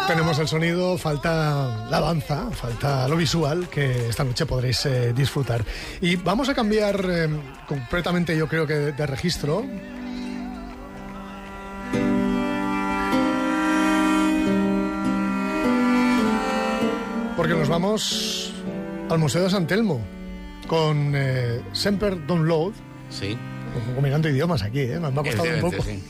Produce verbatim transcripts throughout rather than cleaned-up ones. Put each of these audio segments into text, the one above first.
Tenemos el sonido, falta la danza, falta lo visual, que esta noche podréis eh, disfrutar. Y vamos a cambiar eh, completamente, yo creo que de, de registro. Porque nos vamos al Museo de San Telmo con eh, Semper Download. Sí. Combinando idiomas aquí, ¿eh? Me ha costado un poco. Sí.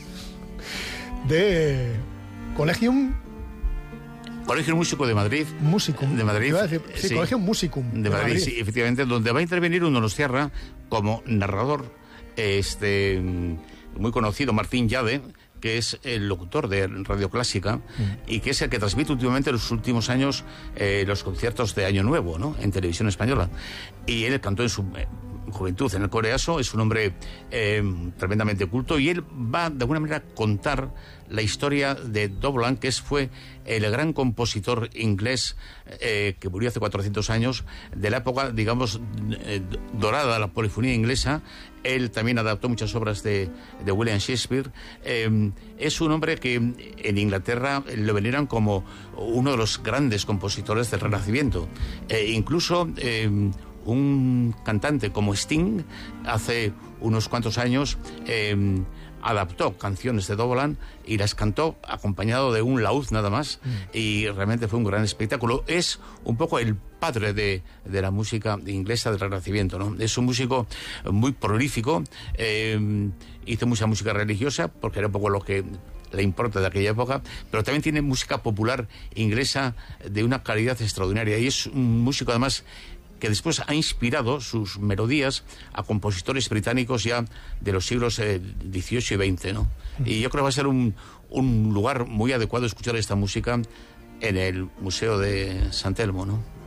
De Collegium... Colegio Músico de Madrid. Musicum. De Madrid. Iba a decir, sí, sí. Colegio Musicum. De, de Madrid, Madrid, sí, efectivamente, donde va a intervenir un donostiarra como narrador, este muy conocido, Martín Llade, que es el locutor de Radio Clásica, mm. y que es el que transmite últimamente en los últimos años eh, los conciertos de Año Nuevo, ¿no?, en televisión española. Y él cantó en su eh, juventud en el Coreaso, es un hombre eh, tremendamente culto, y él va de alguna manera a contar la historia de Doblan, que es, fue el gran compositor inglés eh, que murió hace cuatrocientos años, de la época, digamos, eh, dorada de la polifonía inglesa. Él también adaptó muchas obras de, de William Shakespeare. Eh, es un hombre que en Inglaterra lo veneran como uno de los grandes compositores del Renacimiento. Eh, incluso eh, un cantante como Sting, hace unos cuantos años, eh, adaptó canciones de Doblan y las cantó acompañado de un laúd nada más, mm. y realmente fue un gran espectáculo. Es un poco el padre de, de la música inglesa del Renacimiento, ¿no? Es un músico muy prolífico, eh, hizo mucha música religiosa porque era un poco lo que le importa de aquella época, pero también tiene música popular inglesa de una calidad extraordinaria, y es un músico además que después ha inspirado sus melodías a compositores británicos ya de los siglos eh, dieciocho y veinte, ¿no? Y yo creo que va a ser un, un lugar muy adecuado escuchar esta música en el Museo de San Telmo, ¿no?